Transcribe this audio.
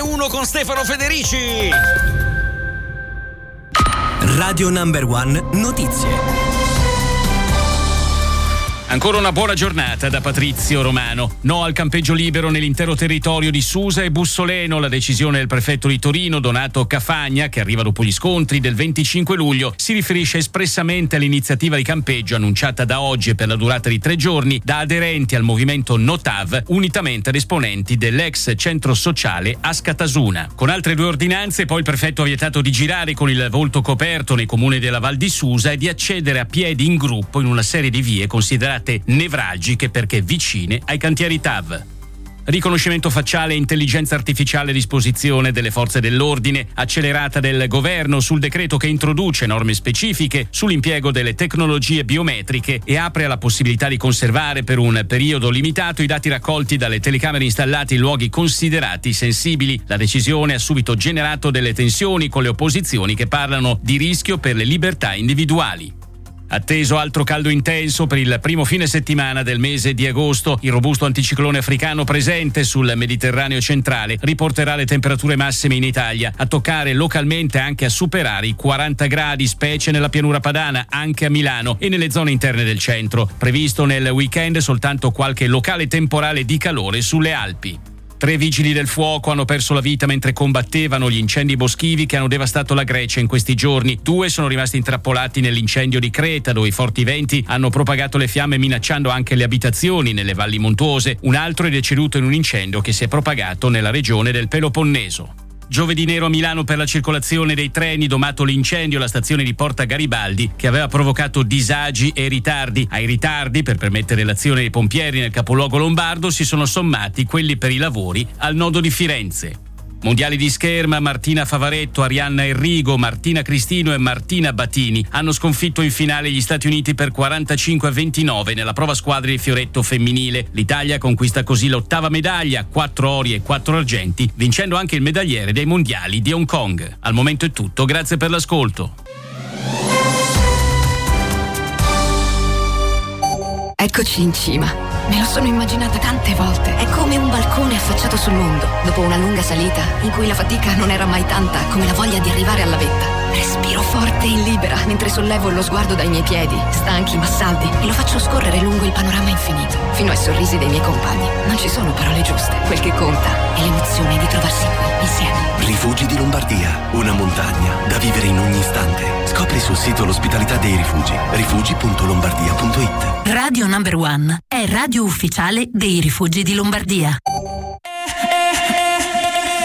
991 con Stefano Federici. Radio Number One Notizie. Ancora una buona giornata da Patrizio Romano. No al campeggio libero nell'intero territorio di Susa e Bussoleno. La decisione del prefetto di Torino, Donato Cafagna, che arriva dopo gli scontri del 25 luglio, si riferisce espressamente all'iniziativa di campeggio annunciata da oggi e per la durata di 3 giorni da aderenti al movimento Notav, unitamente ad esponenti dell'ex centro sociale Ascatasuna. Con altre 2 ordinanze, poi il prefetto ha vietato di girare con il volto coperto nei comuni della Val di Susa e di accedere a piedi in gruppo in una serie di vie considerate nevralgiche perché vicine ai cantieri TAV. Riconoscimento facciale e intelligenza artificiale a disposizione delle forze dell'ordine, accelerata del governo sul decreto che introduce norme specifiche sull'impiego delle tecnologie biometriche e apre alla possibilità di conservare per un periodo limitato i dati raccolti dalle telecamere installate in luoghi considerati sensibili. La decisione ha subito generato delle tensioni con le opposizioni che parlano di rischio per le libertà individuali. Atteso altro caldo intenso per il primo fine settimana del mese di agosto, il robusto anticiclone africano presente sul Mediterraneo centrale riporterà le temperature massime in Italia a toccare localmente anche a superare i 40 gradi, specie nella pianura padana, anche a Milano e nelle zone interne del centro. Previsto nel weekend soltanto qualche locale temporale di calore sulle Alpi. 3 vigili del fuoco hanno perso la vita mentre combattevano gli incendi boschivi che hanno devastato la Grecia in questi giorni. 2 sono rimasti intrappolati nell'incendio di Creta, dove i forti venti hanno propagato le fiamme minacciando anche le abitazioni nelle valli montuose. Un altro è deceduto in un incendio che si è propagato nella regione del Peloponneso. Giovedì nero a Milano per la circolazione dei treni, domato l'incendio alla stazione di Porta Garibaldi che aveva provocato disagi e ritardi. Ai ritardi, per permettere l'azione dei pompieri nel capoluogo lombardo, si sono sommati quelli per i lavori al nodo di Firenze. Mondiali di scherma, Martina Favaretto, Arianna Enrigo, Martina Cristino e Martina Battini hanno sconfitto in finale gli Stati Uniti per 45-29 nella prova squadre di fioretto femminile. L'Italia conquista così l'8ª medaglia, 4 ori e 4 argenti, vincendo anche il medagliere dei mondiali di Hong Kong. Al momento è tutto, grazie per l'ascolto. Eccoci in cima. Me lo sono immaginata tante volte. È come un balcone affacciato sul mondo, dopo una lunga salita in cui la fatica non era mai tanta come la voglia di arrivare alla vetta. Respiro forte e libera mentre sollevo lo sguardo dai miei piedi, stanchi ma saldi, e lo faccio scorrere lungo il panorama infinito, fino ai sorrisi dei miei compagni. Non ci sono parole giuste. Quel che conta è l'emozione di trovarsi qui, insieme. Rifugi di Lombardia, una montagna da vivere in ogni istante. Scopri sul sito l'ospitalità dei rifugi, rifugi.lombardia.it. Radio Number One è radio ufficiale dei Rifugi di Lombardia.